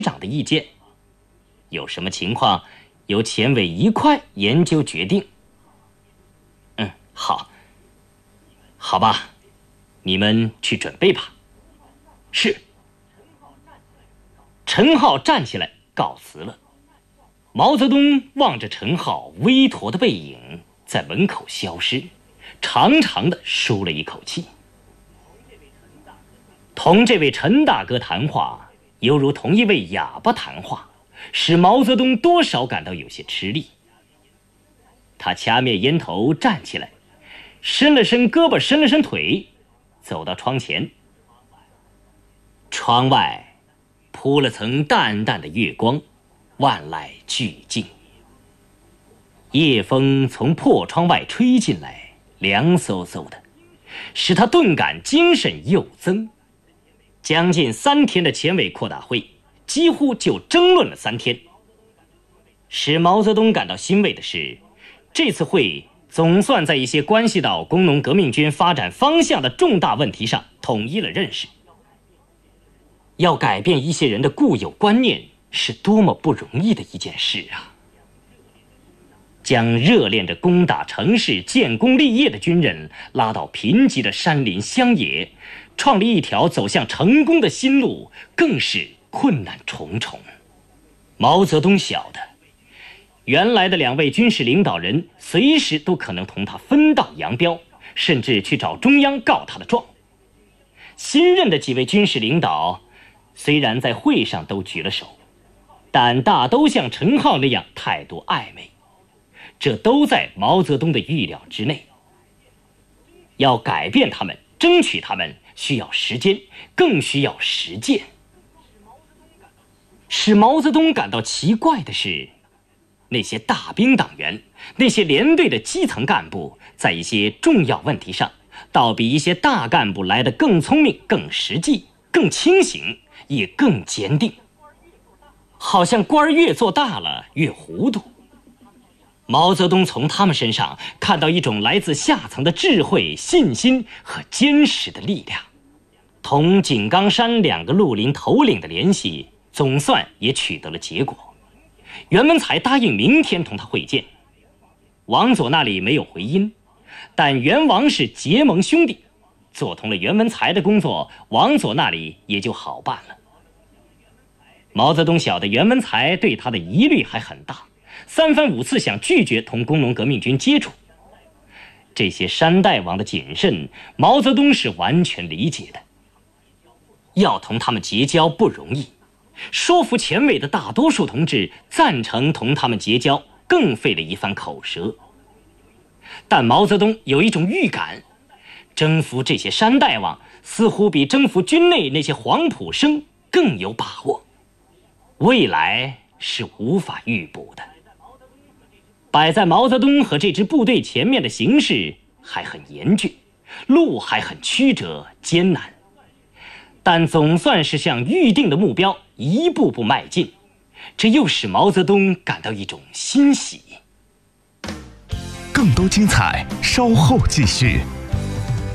长的意见，有什么情况由前委一块研究决定。好吧，你们去准备吧。是。陈浩站起来告辞了。毛泽东望着陈浩微驼的背影在门口消失，长长的舒了一口气。同这位陈大哥谈话，犹如同一位哑巴谈话，使毛泽东多少感到有些吃力。他掐灭烟头站起来，伸了伸胳膊，伸了伸腿，走到窗前。窗外铺了层淡淡的月光，万籁俱静。夜风从破窗外吹进来，凉飕飕的，使他顿感精神又增。将近3天的前委扩大会，几乎就争论了3天。使毛泽东感到欣慰的是，这次会总算在一些关系到工农革命军发展方向的重大问题上统一了认识。要改变一些人的固有观念，是多么不容易的一件事啊！将热恋着攻打城市、建功立业的军人拉到贫瘠的山林乡野，创立一条走向成功的新路，更是困难重重。毛泽东晓得，原来的2位军事领导人随时都可能同他分道扬镳，甚至去找中央告他的状。新任的几位军事领导虽然在会上都举了手，但大都像陈浩那样态度暧昧，这都在毛泽东的预料之内。要改变他们，争取他们，需要时间，更需要实践。使毛泽东感到奇怪的是，那些大兵党员，那些连队的基层干部，在一些重要问题上，倒比一些大干部来得更聪明、更实际、更清醒，也更坚定。好像官越做大了越糊涂。毛泽东从他们身上看到一种来自下层的智慧、信心和坚实的力量。同井冈山2个绿林头领的联系总算也取得了结果。袁文才答应明天同他会见。王佐那里没有回音，但袁王是结盟兄弟，做通了袁文才的工作，王佐那里也就好办了。毛泽东晓得袁文才对他的疑虑还很大，3番5次想拒绝同工农革命军接触。这些山大王的谨慎，毛泽东是完全理解的。要同他们结交不容易，说服前委的大多数同志赞成同他们结交，更费了一番口舌。但毛泽东有一种预感，征服这些山大王似乎比征服军内那些黄埔生更有把握。未来是无法预卜的。摆在毛泽东和这支部队前面的形势还很严峻，路还很曲折艰难，但总算是向预定的目标一步步迈进，这又使毛泽东感到一种欣喜。 更多精彩稍后继续。